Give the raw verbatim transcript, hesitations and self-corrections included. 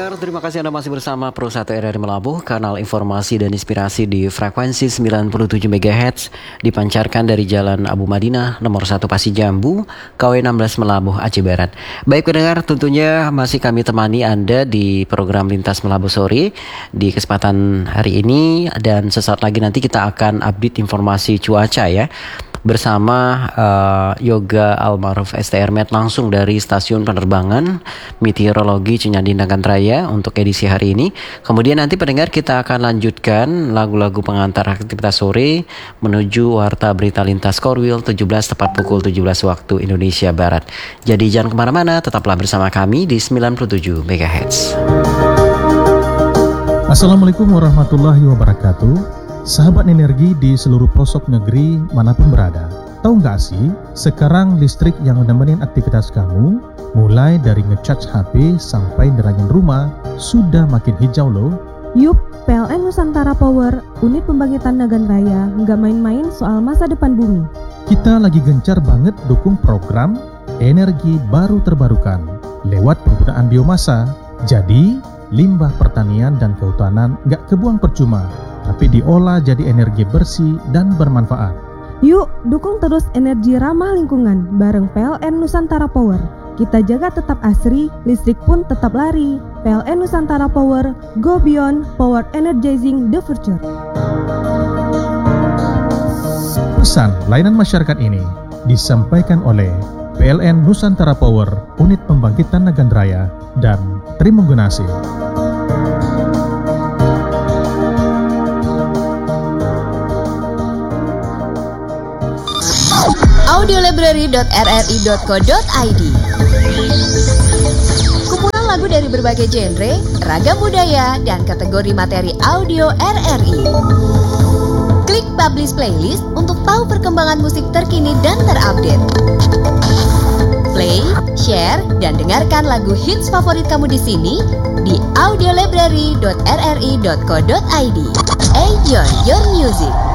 pendengar, terima kasih Anda masih bersama Pro satu R R I Melabuh, kanal informasi dan inspirasi di frekuensi sembilan puluh tujuh megahertz, dipancarkan dari Jalan Abu Madinah, nomor satu Pasir Jambu, K W enam belas Melabuh, Aceh Barat. Baik pendengar, tentunya masih kami temani Anda di program Lintas Melabuh Sore di kesempatan hari ini, dan sesaat lagi nanti kita akan update informasi cuaca ya, bersama uh, Yoga Almaruf S T R Med langsung dari Stasiun Penerbangan Meteorologi Cinyandi Nagantraya untuk edisi hari ini. Kemudian nanti pendengar kita akan lanjutkan lagu-lagu pengantar aktivitas sore menuju Warta Berita Lintas Korwil tujuh belas tepat pukul tujuh belas waktu Indonesia Barat. Jadi jangan kemana-mana, tetaplah bersama kami di sembilan puluh tujuh megahertz. Assalamualaikum warahmatullahi wabarakatuh. Sahabat energi di seluruh pelosok negeri manapun berada, tahu nggak sih sekarang listrik yang menemenin aktivitas kamu, mulai dari ngecharge H P sampai nerangin rumah, sudah makin hijau loh. Yup, P L N Nusantara Power, unit pembangkitan Nagantraya, nggak main-main soal masa depan bumi. Kita lagi gencar banget dukung program energi baru terbarukan lewat penggunaan biomasa. Jadi, limbah pertanian dan kehutanan nggak kebuang percuma, tapi diolah jadi energi bersih dan bermanfaat. Yuk, dukung terus energi ramah lingkungan bareng P L N Nusantara Power. Kita jaga tetap asri, listrik pun tetap lari. P L N Nusantara Power, go beyond, power energizing the future. Pesan layanan masyarakat ini disampaikan oleh P L N Nusantara Power, unit pembangkitan Nagantraya, dan Trimenggunasi. audiolibrary dot r r i dot co dot i d. Kumpulan lagu dari berbagai genre, ragam budaya, dan kategori materi audio R R I. Klik publish playlist untuk tahu perkembangan musik terkini dan terupdate. Play, share, dan dengarkan lagu hits favorit kamu di sini di audiolibrary dot r r i dot co dot i d. Enjoy your music.